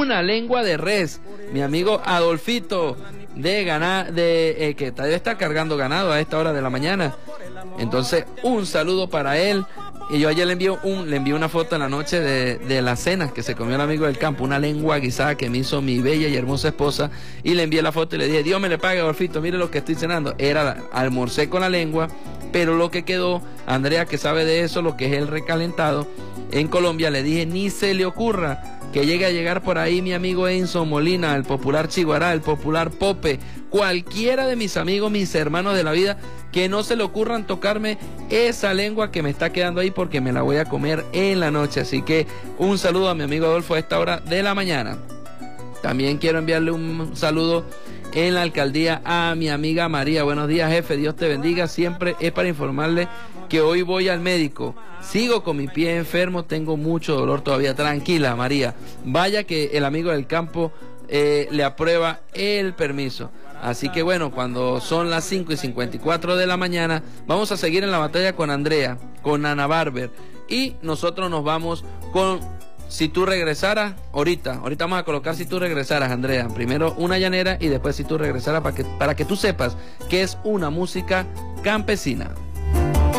una lengua de res. Mi amigo Adolfito que debe estar cargando ganado a esta hora de la mañana. Entonces, un saludo para él. Y yo ayer le envié una foto en la noche de la cena que se comió el amigo del campo, una lengua guisada que me hizo mi bella y hermosa esposa, y le envié la foto y le dije, Dios me le pague, Adolfito, mire lo que estoy cenando. Almorcé con la lengua, pero lo que quedó, Andrea que sabe de eso, lo que es el recalentado, en Colombia le dije, ni se le ocurra que llegue a llegar por ahí mi amigo Enzo Molina, el popular Chiguará, el popular Pope, cualquiera de mis amigos, mis hermanos de la vida, que no se le ocurran tocarme esa lengua que me está quedando ahí porque me la voy a comer en la noche. Así que un saludo a mi amigo Adolfo a esta hora de la mañana. También quiero enviarle un saludo en la alcaldía a mi amiga María. Buenos días, jefe, Dios te bendiga. Siempre es para informarle que hoy voy al médico. Sigo con mi pie enfermo, tengo mucho dolor todavía. Tranquila, María. Vaya que el amigo del campo le aprueba el permiso. Así que bueno, cuando son las 5:54 de la mañana, vamos a seguir en la batalla con Andrea, con Ana Barber. Y nosotros nos vamos con Si tú regresaras, ahorita vamos a colocar Si tú regresaras, Andrea. Primero una llanera y después Si tú regresaras para que tú sepas que es una música campesina.